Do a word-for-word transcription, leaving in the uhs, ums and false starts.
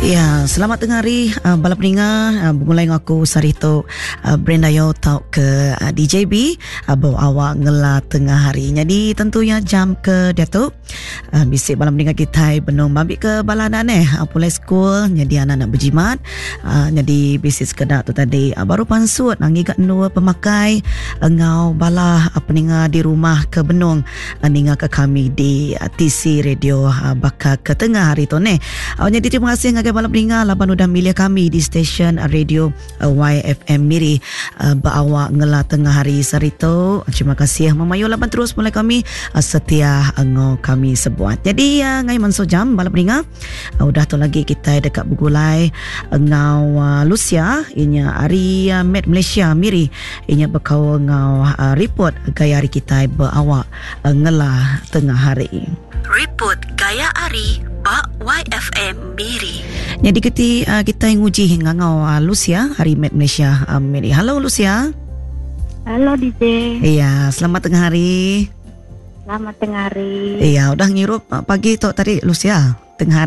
Ya, selamat tengah hari uh, bala pendengar. Uh, bermula dengan aku Sarito uh, Brenda Yo tau ke uh, D J B uh, bawa awak ngela tengah hari. Jadi tentunya jam ke Datuk uh, bisik bala pendengar kita benung bambik ke bala anak eh uh, pulai school jadi anak-anak berjimat. Uh, jadi bisik sekedar tu tadi uh, baru pansut nangi kat dua pemakai uh, ngau bala uh, pendengar di rumah ke benung uh, ninga ke kami di uh, T C Radio uh, bakal ke tengah hari tu ne. Uh, jadi terima kasih ngagai bala pendengar laban udah milih kami di stesen uh, radio uh, Y F M Miri uh, berawak ngela tengah hari Sarito. Terima kasih memayu laban terus mulai kami uh, setia uh, ngau kami sebuat. Jadi uh, ngai manso jam bala pendengar uh, udah tu lagi kita dekat Bugulai uh, ngau uh, Lucia inya hari uh, Met Malaysia Miri inya berkau ngau uh, report gaya hari kita berawak uh, ngela tengah hari. Report gaya hari Bak Y F M Miri. Jadi kita uh, kita yang uji ngau uh, Lucia hari Met Malaysia uh, Miri. Halo Lucia. Halo D J. Iya, selamat tengah hari. Selamat tengah hari. Iya, udah ngirup uh, pagi tu tadi Lucia. Tengah